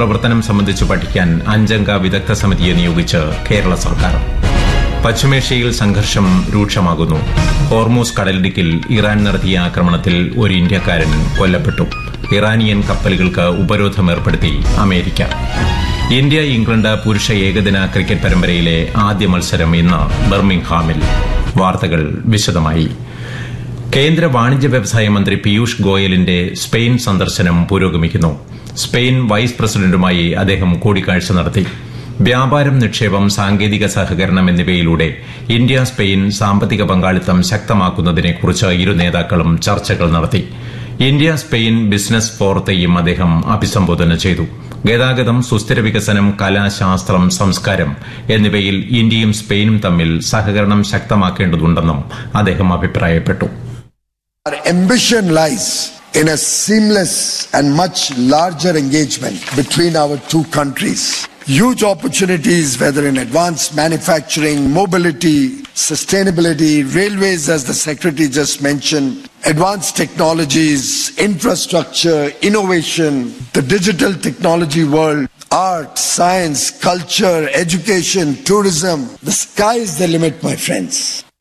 പ്രവർത്തനം സംബന്ധിച്ച് പഠിക്കാൻ 5-അംഗ വിദഗ്ധ സമിതിയെ നിയോഗിച്ച് കേരള സർക്കാർ. പശ്ചിമേഷ്യയിൽ സംഘർഷം രൂക്ഷമാകുന്നു. ഹോർമൂസ് കടലിടുക്കിൽ ഇറാൻ നടത്തിയ ആക്രമണത്തിൽ ഒരു ഇന്ത്യക്കാരൻ കൊല്ലപ്പെട്ടു. ഇറാനിയൻ കപ്പലുകൾക്ക് ഉപരോധം ഏർപ്പെടുത്തി അമേരിക്ക. ഇന്ത്യ ഇംഗ്ലണ്ട് പുരുഷ ഏകദിന ക്രിക്കറ്റ് പരമ്പരയിലെ ആദ്യ മത്സരം ഇന്ന് ബർമിംഗ്ഹാമിൽ. വാർത്തകൾ വിശദമായി. കേന്ദ്ര വാണിജ്യ വ്യവസായ മന്ത്രി പീയൂഷ് ഗോയലിന്റെ സ്പെയിൻ സന്ദർശനം പുരോഗമിക്കുന്നു. സ്പെയിൻ വൈസ് പ്രസിഡന്റുമായി അദ്ദേഹം കൂടിക്കാഴ്ച നടത്തി. വ്യാപാരം, നിക്ഷേപം, സാങ്കേതിക സഹകരണം എന്നിവയിലൂടെ ഇന്ത്യ സ്പെയിൻ സാമ്പത്തിക പങ്കാളിത്തം ശക്തമാക്കുന്നതിനെക്കുറിച്ച് ഇരു നേതാക്കളും ചർച്ചകൾ നടത്തി. ഇന്ത്യ സ്പെയിൻ ബിസിനസ് ഫോറത്തെയും അദ്ദേഹം അഭിസംബോധന ചെയ്തു. ഗതാഗതം, സുസ്ഥിര വികസനം, കല, ശാസ്ത്രം, സംസ്കാരം എന്നിവയിൽ ഇന്ത്യയും സ്പെയിനും തമ്മിൽ സഹകരണം ശക്തമാക്കേണ്ടതുണ്ടെന്നും അദ്ദേഹം അഭിപ്രായപ്പെട്ടു. Our ambition lies in a seamless and much larger engagement between our two countries. Huge opportunities, whether in advanced manufacturing, mobility, sustainability, railways, as the Secretary just mentioned, advanced technologies, infrastructure, innovation, the digital technology world, art, science, culture, education, tourism. The sky is the limit, my friends.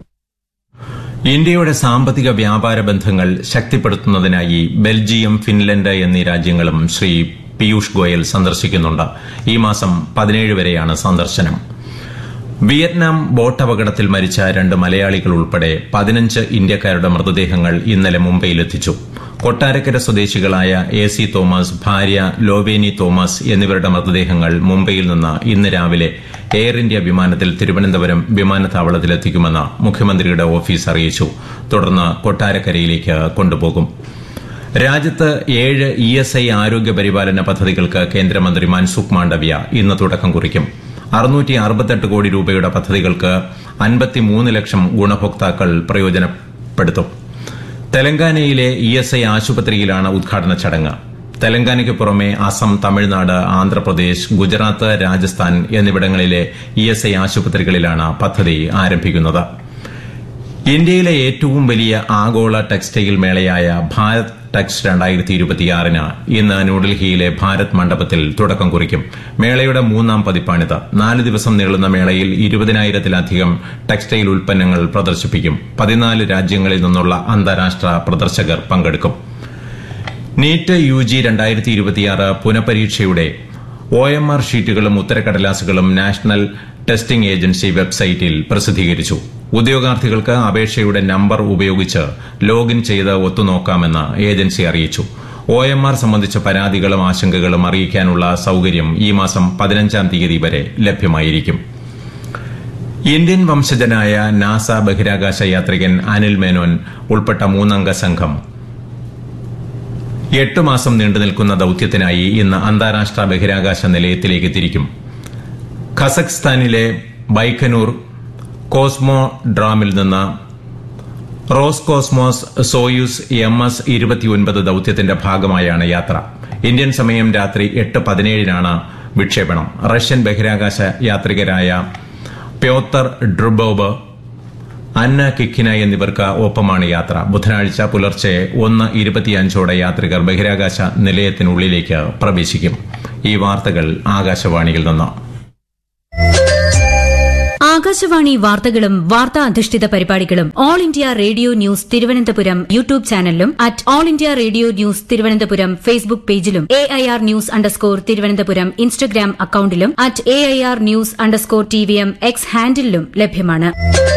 ഇന്ത്യയുടെ സാമ്പത്തിക വ്യാപാര ബന്ധങ്ങൾ ശക്തിപ്പെടുത്തുന്നതിനായി Belgium, Finland എന്നീ രാജ്യങ്ങളും ശ്രീ പീയൂഷ് ഗോയൽ സന്ദർശിക്കുന്നുണ്ട്. ഈ മാസം 17 വരെയാണ് സന്ദർശനം. വിയറ്റ്നാം ബോട്ട് അപകടത്തിൽ മരിച്ച 2 മലയാളികൾ ഉൾപ്പെടെ 15 ഇന്ത്യക്കാരുടെ മൃതദേഹങ്ങൾ ഇന്നലെ മുംബൈയിലെത്തിച്ചു. കൊട്ടാരക്കര സ്വദേശികളായ AC തോമസ്, ഭാര്യ ലോവേനി തോമസ് എന്നിവരുടെ മൃതദേഹങ്ങൾ മുംബൈയിൽ നിന്ന് ഇന്ന് രാവിലെ എയർ ഇന്ത്യ വിമാനത്തിൽ തിരുവനന്തപുരം വിമാനത്താവളത്തിലെത്തിക്കുമെന്ന് മുഖ്യമന്ത്രിയുടെ ഓഫീസ് അറിയിച്ചു. തുടർന്ന് കൊട്ടാരക്കരയിലേക്ക് കൊണ്ടുപോകും. രാജ്യത്ത് 7 ESI ആരോഗ്യ പരിപാലന പദ്ധതികൾക്ക് കേന്ദ്രമന്ത്രി മൻസുഖ് മാണ്ഡവ്യ ഇന്ന് തുടക്കം കുറിക്കും. 668 കോടി രൂപയുടെ പദ്ധതികൾക്ക് 53 ലക്ഷം ഗുണഭോക്താക്കൾ പ്രയോജനപ്പെടുത്തും. തെലങ്കാനയിലെ ESI ആശുപത്രിയിലാണ് ഉദ്ഘാടന ചടങ്ങ്. തെലങ്കാനയ്ക്ക് പുറമെ അസം, തമിഴ്നാട്, ആന്ധ്രാപ്രദേശ്, ഗുജറാത്ത്, രാജസ്ഥാൻ എന്നിവിടങ്ങളിലെ ESI ആശുപത്രികളിലാണ് പദ്ധതി ആരംഭിക്കുന്നത്. ഇന്ത്യയിലെ ഏറ്റവും വലിയ ആഗോള ടെക്സ്റ്റൈൽ മേളയായ ഭാരത് ടെക്സ് 2026 ഇന്ന് ന്യൂഡൽഹിയിലെ ഭാരത് മണ്ഡപത്തിൽ തുടക്കം കുറിക്കും. മേളയുടെ 3ാം പതിപ്പാണിത്. 4 ദിവസം നീളുന്ന മേളയിൽ 20,000-ലധികം ടെക്സ്റ്റൈൽ ഉൽപ്പന്നങ്ങൾ പ്രദർശിപ്പിക്കും. 14 രാജ്യങ്ങളിൽ നിന്നുള്ള അന്താരാഷ്ട്ര പ്രദർശകർ പങ്കെടുക്കും. NEET UG 2026 പുനഃപരീക്ഷയുടെ OMR ഷീറ്റുകളും ഉത്തരക്കടലാസുകളും national testing agency വെബ്സൈറ്റിൽ പ്രസിദ്ധീകരിച്ചു. ഉദ്യോഗാർത്ഥികൾക്ക് അപേക്ഷയുടെ നമ്പർ ഉപയോഗിച്ച് ലോഗിൻ ചെയ്ത് ഒത്തുനോക്കാമെന്ന് ഏജൻസി അറിയിച്ചു. OMR സംബന്ധിച്ച പരാതികളും ആശങ്കകളും അറിയിക്കാനുള്ള സൌകര്യം ഈ മാസം 15-ാം തീയതി വരെ ലഭ്യമായിരിക്കും. ഇന്ത്യൻ വംശജനായ നാസ ബഹിരാകാശ യാത്രികൻ അനിൽ മേനോൻ ഉൾപ്പെട്ട 3-അംഗ സംഘം 8 മാസം നീണ്ടുനിൽക്കുന്ന ദൌത്യത്തിനായി ഇന്ന് അന്താരാഷ്ട്ര ബഹിരാകാശ നിലയത്തിലേക്ക് തിരിക്കും. ഖസക്സ്ഥാനിലെ ബൈക്കനൂർ കോസ്മോഡ്രാമിൽ നിന്ന് റോസ്കോസ്മോസ് സോയൂസ് MS-29 ദൌത്യത്തിന്റെ ഭാഗമായാണ് യാത്ര. ഇന്ത്യൻ സമയം രാത്രി 8:17 വിക്ഷേപണം. റഷ്യൻ ബഹിരാകാശ യാത്രികരായ പ്യോത്തർ ഡ്രുബോവ്, അന്ന കിക്കിന എന്നിവർക്ക് ഒപ്പമാണ് യാത്ര. ബുധനാഴ്ച പുലർച്ചെ 1:25 യാത്രികർ ബഹിരാകാശ നിലയത്തിനുള്ളിലേക്ക് പ്രവേശിക്കും. ഈ വാർത്തകൾ ആകാശവാണിയിൽ നിന്ന്. ആകാശവാണി വാർത്തകളും വാർത്താ അധിഷ്ഠിത പരിപാടികളും all India radio news Thiruvananthapuram YouTube ചാനലിലും @all India radio news Thiruvananthapuram Facebook പേജിലും AIR ന്യൂസ് _ ഇൻസ്റ്റഗ്രാം അക്കൌണ്ടിലും @AIR ന്യൂസ് _ X ഹാൻഡിലും ലഭ്യമാണ്.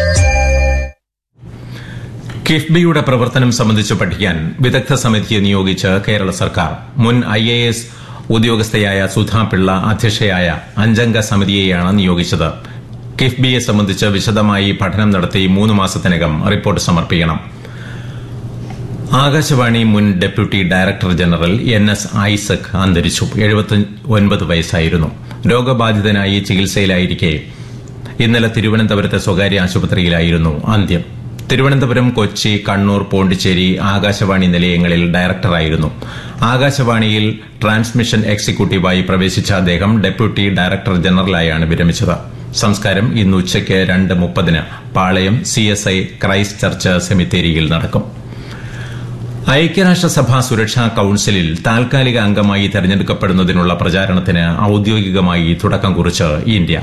കിഫ്ബിയുടെ പ്രവർത്തനം സംബന്ധിച്ച് പഠിക്കാൻ വിദഗ്ധ സമിതിയെ നിയോഗിച്ച് കേരള സർക്കാർ. മുൻ IAS ഉദ്യോഗസ്ഥയായ സുധാ പിള്ള അധ്യക്ഷയായ 5-അംഗ സമിതിയെയാണ് നിയോഗിച്ചത്. കിഫ്ബിയെ സംബന്ധിച്ച് വിശദമായി പഠനം നടത്തി 3 മാസത്തിനകം റിപ്പോർട്ട് സമർപ്പിക്കണം. ആകാശവാണി മുൻ deputy director general NS Isaac അന്തരിച്ചു. 79 വയസ്സായിരുന്നു. രോഗബാധിതനായി ചികിത്സയിലായിരിക്കെ ഇന്നലെ തിരുവനന്തപുരത്തെ സ്വകാര്യ ആശുപത്രിയിലായിരുന്നു അന്ത്യം. തിരുവനന്തപുരം, കൊച്ചി, കണ്ണൂർ, പോണ്ടിച്ചേരി ആകാശവാണി നിലയങ്ങളിൽ ഡയറക്ടറായിരുന്നു. ആകാശവാണിയിൽ ട്രാൻസ്മിഷൻ എക്സിക്യൂട്ടീവായി പ്രവേശിച്ച അദ്ദേഹം ഡെപ്യൂട്ടി ഡയറക്ടർ ജനറലായാണ് വിരമിച്ചത്. സംസ്കാരം ഇന്ന് ഉച്ചയ്ക്ക് 2:30 പാളയം CSI ക്രൈസ്റ്റ് ചർച്ച് സെമിത്തേരിയിൽ നടക്കും. ഐക്യരാഷ്ട്രസഭാ സുരക്ഷാ കൌൺസിലിൽ താൽക്കാലിക അംഗമായി തെരഞ്ഞെടുക്കപ്പെടുന്നതിനുള്ള പ്രചാരണത്തിന് ഔദ്യോഗികമായി തുടക്കം കുറിച്ച് ഇന്ത്യ.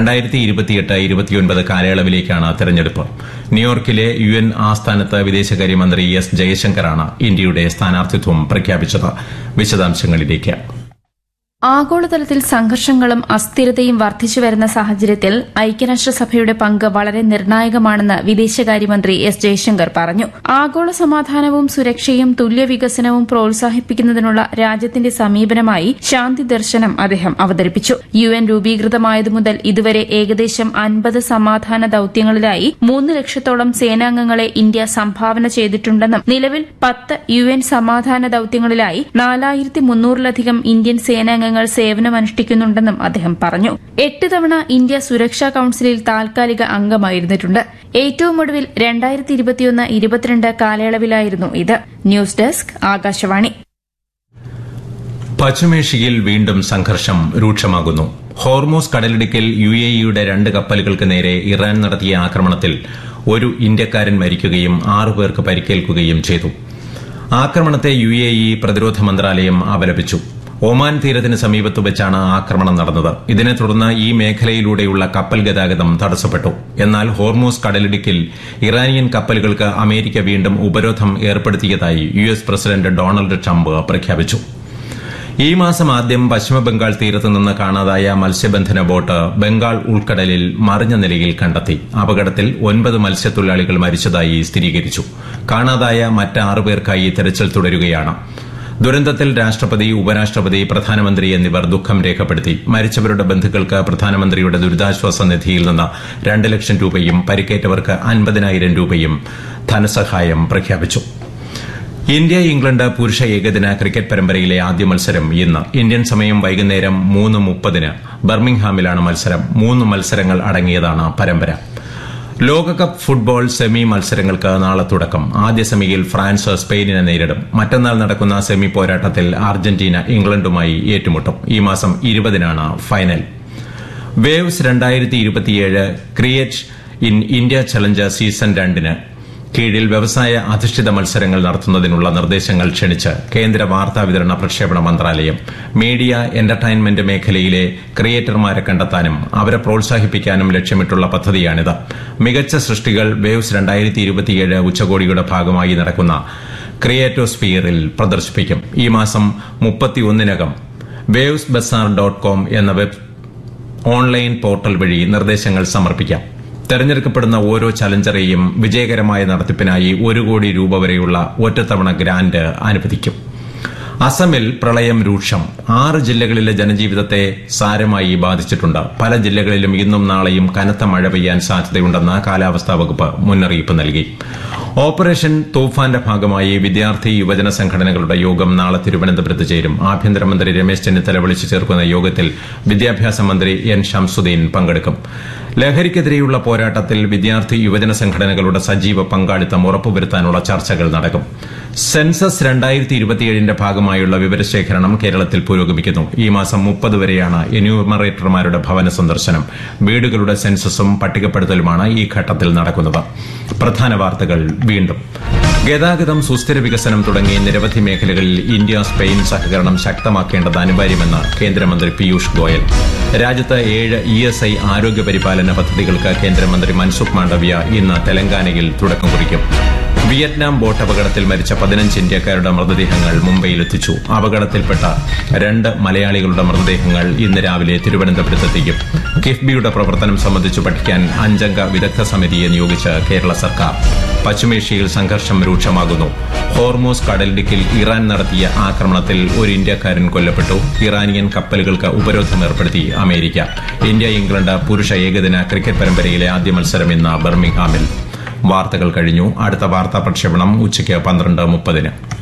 2028-29 കാലയളവിലേക്കാണ് തെരഞ്ഞെടുപ്പ്. ന്യൂയോർക്കിലെ UN ആസ്ഥാനത്ത് വിദേശകാര്യമന്ത്രി S. ജയശങ്കറാണ് ഇന്ത്യയുടെ സ്ഥാനാർത്ഥിത്വം പ്രഖ്യാപിച്ചത്. വിശദാംശങ്ങളിലേക്ക്. ആഗോളതലത്തിൽ സംഘർഷങ്ങളും അസ്ഥിരതയും വർദ്ധിച്ചുവരുന്ന സാഹചര്യത്തിൽ ഐക്യരാഷ്ട്രസഭയുടെ പങ്ക് വളരെ നിർണായകമാണെന്ന് വിദേശകാര്യമന്ത്രി എസ് ജയശങ്കർ പറഞ്ഞു. ആഗോള സമാധാനവും സുരക്ഷയും തുല്യ വികസനവും പ്രോത്സാഹിപ്പിക്കുന്നതിനുള്ള രാജ്യത്തിന്റെ സമീപനമായി ശാന്തി ദർശനം അദ്ദേഹം അവതരിപ്പിച്ചു. UN രൂപീകൃതമായതു മുതൽ ഇതുവരെ ഏകദേശം 50 സമാധാന ദൌത്യങ്ങളിലായി 3 ലക്ഷത്തോളം സേനാംഗങ്ങളെ ഇന്ത്യ സംഭാവന ചെയ്തിട്ടുണ്ടെന്നും നിലവിൽ 10 UN സമാധാന ദൌത്യങ്ങളിലായി 4300-ലധികം ഇന്ത്യൻ സേനാംഗങ്ങൾ സേവനമനുഷ്ഠിക്കുന്നുണ്ടെന്നും അദ്ദേഹം പറഞ്ഞു. 8 തവണ ഇന്ത്യ സുരക്ഷാ കൌൺസിലിൽ താൽക്കാലിക അംഗമായിരുന്നിട്ടുണ്ട്. ഏറ്റവും ഒടുവിൽ 2021-22 കാലയളവിലായിരുന്നു ഇത്. News desk, Akashvani. പശ്ചിമേഷ്യയിൽ വീണ്ടും സംഘർഷം രൂക്ഷമാകുന്നു. ഹോർമൂസ് കടലിടുക്കിൽ UAEയുടെ 2 കപ്പലുകൾക്ക് നേരെ ഇറാൻ നടത്തിയ ആക്രമണത്തിൽ ഒരു ഇന്ത്യക്കാരൻ മരിക്കുകയും 6 പേർക്ക് പരിക്കേൽക്കുകയും ചെയ്തു. ആക്രമണത്തെ UAE പ്രതിരോധ മന്ത്രാലയം അപലപിച്ചു. ഒമാൻ തീരത്തിന് സമീപത്ത് വെച്ചാണ് ആക്രമണം നടന്നത്. ഇതിനെ തുടർന്ന് ഈ മേഖലയിലൂടെയുള്ള കപ്പൽ ഗതാഗതം തടസ്സപ്പെട്ടു. എന്നാൽ ഹോർമൂസ് കടലിടുക്കിൽ ഇറാനിയൻ കപ്പലുകൾക്ക് അമേരിക്ക വീണ്ടും ഉപരോധം ഏർപ്പെടുത്തിയതായി US പ്രസിഡന്റ് ഡൊണാൾഡ് ട്രംപ് പ്രഖ്യാപിച്ചു. ഈ മാസം ആദ്യം പശ്ചിമബംഗാൾ തീരത്ത് നിന്ന് കാണാതായ മത്സ്യബന്ധന ബോട്ട് ബംഗാൾ ഉൾക്കടലിൽ മറിഞ്ഞ നിലയിൽ കണ്ടെത്തി. അപകടത്തിൽ 9 മത്സ്യത്തൊഴിലാളികൾ മരിച്ചതായി സ്ഥിരീകരിച്ചു. കാണാതായ മറ്റ് 6 പേർക്കായി തെരച്ചിൽ തുടരുകയാണ്. ദുരന്തത്തിൽ രാഷ്ട്രപതി, ഉപരാഷ്ട്രപതി, പ്രധാനമന്ത്രി എന്നിവർ ദുഃഖം രേഖപ്പെടുത്തി. മരിച്ചവരുടെ ബന്ധുക്കൾക്ക് പ്രധാനമന്ത്രിയുടെ ദുരിതാശ്വാസ നിധിയിൽ നിന്ന് 2 ലക്ഷം രൂപയും പരിക്കേറ്റവർക്ക് 50,000 രൂപയും ധനസഹായം പ്രഖ്യാപിച്ചു. ഇന്ത്യ ഇംഗ്ലണ്ട് പുരുഷ ഏകദിന ക്രിക്കറ്റ് പരമ്പരയിലെ ആദ്യ മത്സരം ഇന്ന്. ഇന്ത്യൻ സമയം വൈകുന്നേരം 3:30 ബർമിംഗ്ഹാമിലാണ് മത്സരം. 3 മത്സരങ്ങൾ അടങ്ങിയതാണ് പരമ്പര. ലോകകപ്പ് ഫുട്ബോൾ സെമി മത്സരങ്ങൾക്ക് നാളെ തുടക്കം. ആദ്യ സെമിയിൽ ഫ്രാൻസ് സ്പെയിനിനെ നേരിടും. മറ്റന്നാൾ നടക്കുന്ന സെമി പോരാട്ടത്തിൽ അർജന്റീന ഇംഗ്ലണ്ടുമായി ഏറ്റുമുട്ടും. ഈ മാസം 20-നാണ് final. Waves 2027 create in India challenge season 2-ന് കീഴിൽ വ്യവസായ അധിഷ്ഠിത മത്സരങ്ങൾ നടത്തുന്നതിനുള്ള നിർദ്ദേശങ്ങൾ ക്ഷണിച്ച് കേന്ദ്ര വാർത്താവിതരണ പ്രക്ഷേപണ മന്ത്രാലയം. മീഡിയ എന്റർടൈൻമെന്റ് മേഖലയിലെ ക്രിയേറ്റർമാരെ കണ്ടെത്താനും അവരെ പ്രോത്സാഹിപ്പിക്കാനും ലക്ഷ്യമിട്ടുള്ള പദ്ധതിയാണിത്. മികച്ച സൃഷ്ടികൾ വേവ്സ് 2027 ഉച്ചകോടിയുടെ ഭാഗമായി നടക്കുന്ന ക്രിയേറ്റോസ്ഫിയറിൽ പ്രദർശിപ്പിക്കും. ഈ മാസം 31-നകം wavesbazaar.com എന്ന വെബ് ഓൺലൈൻ പോർട്ടൽ വഴി നിർദ്ദേശങ്ങൾ സമർപ്പിക്കാം. തെരഞ്ഞെടുക്കപ്പെടുന്ന ഓരോ ചലഞ്ചറെയും വിജയകരമായ നടത്തിപ്പിനായി 1 കോടി രൂപ വരെയുള്ള ഒറ്റത്തവണ ഗ്രാന്റ് അനുവദിക്കും. അസമിൽ പ്രളയം രൂക്ഷം. 6 ജില്ലകളിലെ ജനജീവിതത്തെ സാരമായി ബാധിച്ചിട്ടുണ്ട്. പല ജില്ലകളിലും ഇന്നും നാളെയും കനത്ത മഴ പെയ്യാൻ സാധ്യതയുണ്ടെന്ന് കാലാവസ്ഥാ വകുപ്പ് മുന്നറിയിപ്പ് നൽകി. ഓപ്പറേഷൻ തൂഫാന്റെ ഭാഗമായി വിദ്യാർത്ഥി യുവജന സംഘടനകളുടെ യോഗം നാളെ തിരുവനന്തപുരത്ത് ചേരും. ആഭ്യന്തരമന്ത്രി രമേശ് ചെന്നിത്തല വിളിച്ചു ചേർക്കുന്ന യോഗത്തിൽ വിദ്യാഭ്യാസ മന്ത്രി N. ഷംസുദ്ദീൻ പങ്കെടുക്കും. ലഹരിക്കെതിരെയുള്ള പോരാട്ടത്തിൽ വിദ്യാർത്ഥി യുവജന സംഘടനകളുടെ സജീവ പങ്കാളിത്തം ഉറപ്പുവരുത്താനുള്ള ചർച്ചകൾ നടക്കും. സെൻസസ് 2027ന്റെ ഭാഗമായുള്ള വിവരശേഖരണം കേരളത്തിൽ പുരോഗമിക്കുന്നു. ഈ മാസം 30 വരെയാണ് എന്യൂമറേറ്റർമാരുടെ ഭവന സന്ദർശനം. വീടുകളുടെ സെൻസസും പട്ടികപ്പെടുത്തലുമാണ് ഈ ഘട്ടത്തിൽ നടക്കുന്നത്. പ്രധാന വാർത്തകൾ വീണ്ടും. ഗതാഗതം, സുസ്ഥിര വികസനം തുടങ്ങി നിരവധി മേഖലകളിൽ ഇന്ത്യ സ്പെയിൻ സഹകരണം ശക്തമാക്കേണ്ടത് അനിവാര്യമെന്ന് കേന്ദ്രമന്ത്രി പീയൂഷ് ഗോയൽ. രാജ്യത്ത് 7 ESI ആരോഗ്യ പരിപാലന പദ്ധതികൾക്ക് കേന്ദ്രമന്ത്രി മൻസുഖ് മാണ്ഡവ്യ ഇന്ന് തെലങ്കാനയിൽ തുടക്കം കുറിക്കും. വിയറ്റ്നാം ബോട്ട് അപകടത്തിൽ മരിച്ച 15 ഇന്ത്യക്കാരുടെ മൃതദേഹങ്ങൾ മുംബൈയിലെത്തിച്ചു. അപകടത്തിൽപ്പെട്ട 2 മലയാളികളുടെ മൃതദേഹങ്ങൾ ഇന്ന് രാവിലെ തിരുവനന്തപുരത്തെത്തിക്കും. കിഫ്ബിയുടെ പ്രവർത്തനം സംബന്ധിച്ച് പഠിക്കാൻ 5-അംഗ വിദഗ്ധ സമിതിയെ നിയോഗിച്ച് കേരള സർക്കാർ. പശ്ചിമേഷ്യയിൽ സംഘർഷം രൂക്ഷമാകുന്നു. ഹോർമൂസ് കടലിടുക്കിൽ ഇറാൻ നടത്തിയ ആക്രമണത്തിൽ ഒരു ഇന്ത്യക്കാരൻ കൊല്ലപ്പെട്ടു. ഇറാനിയൻ കപ്പലുകൾക്ക് ഉപരോധം ഏർപ്പെടുത്തി അമേരിക്ക. ഇന്ത്യ ഇംഗ്ലണ്ട് പുരുഷ ഏകദിന ക്രിക്കറ്റ് പരമ്പരയിലെ ആദ്യ മത്സരം ഇന്ന് ബർമിംഗ്ഹാമിൽ. വാർത്തകൾ കഴിഞ്ഞു. അടുത്ത വാർത്താ പ്രക്ഷേപണം ഉച്ചയ്ക്ക് 12:30.